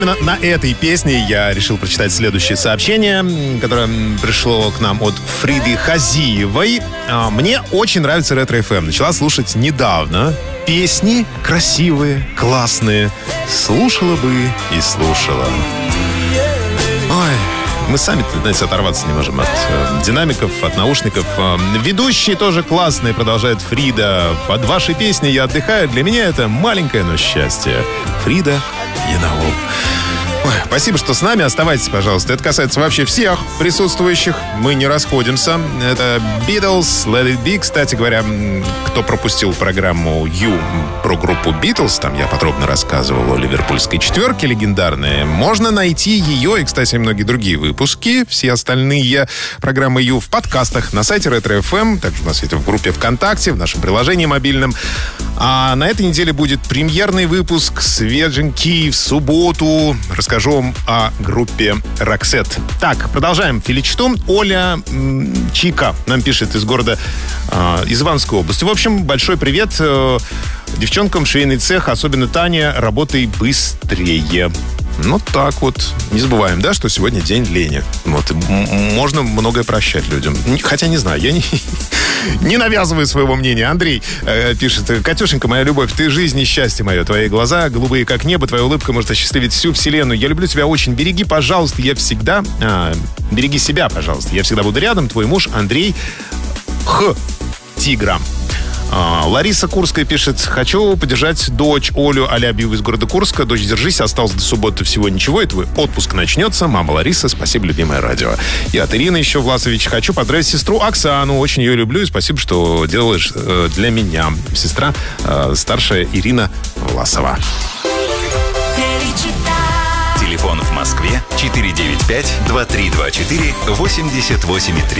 Именно на этой песне я решил прочитать следующее сообщение, которое пришло к нам от Фриды Хазиевой. Мне очень нравится Ретро-ФМ. Начала слушать недавно. Песни красивые, классные. Слушала бы и слушала. Ой, мы сами, знаете, оторваться не можем от динамиков, от наушников. Ведущие тоже классные, продолжает Фрида. Под ваши песни я отдыхаю. Для меня это маленькое, но счастье. Фрида Янаул. Ой, спасибо, что с нами. Оставайтесь, пожалуйста. Это касается вообще всех присутствующих. Мы не расходимся. Это Beatles, Let It Be. Кстати говоря, кто пропустил программу You про группу Beatles, там я подробно рассказывал о ливерпульской четверке легендарной, можно найти ее и, кстати, многие другие выпуски, все остальные программы You в подкастах на сайте Ретро-ФМ. Также у нас это в группе ВКонтакте, в нашем приложении мобильном. А на этой неделе будет премьерный выпуск, свеженький, в субботу. Расскажу вам о группе Roxette. Так, продолжаем филичту. Оля Чика нам пишет из города, из Ивановской области. В общем, большой привет девчонкам, швейный цех, особенно Таня, работай быстрее. Ну, так вот. Не забываем, да, что сегодня день лени. Вот. Можно многое прощать людям. Хотя, не знаю, я не навязываю своего мнения. Андрей пишет: Катюшенька, моя любовь, ты жизнь и счастье мое. Твои глаза голубые, как небо, твоя улыбка может осчастливить всю вселенную. Я люблю тебя очень. Береги, пожалуйста, я всегда... береги себя, пожалуйста. Я всегда буду рядом. Твой муж Андрей Тигра. Лариса Курская пишет: хочу поддержать дочь Олю Алябьеву из города Курска. Дочь, держись, осталось до субботы всего ничего, и твой отпуск начнется. Мама Лариса, спасибо, любимое радио. И от Ирины еще Власович: хочу поздравить сестру Оксану, очень ее люблю, и спасибо, что делаешь для меня. Сестра старшая Ирина Власова. Телефон в Москве 495-2324-88-3.